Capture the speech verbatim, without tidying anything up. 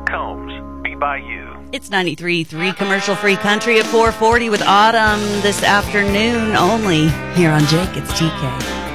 Combs, Be By You. It's ninety-three point three Commercial Free Country at four forty with Autumn this afternoon only here on Jake. It's T K.